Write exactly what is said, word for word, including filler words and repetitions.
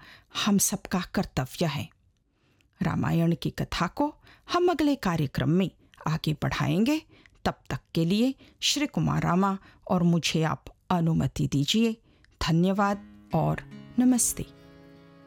हम सबका कर्तव्य है। रामायण की कथा को हम अगले कार्यक्रम में आगे बढ़ाएंगे। तब तक के लिए श्री कुमार रामा और मुझे आप अनुमति दीजिए। धन्यवाद और नमस्ते।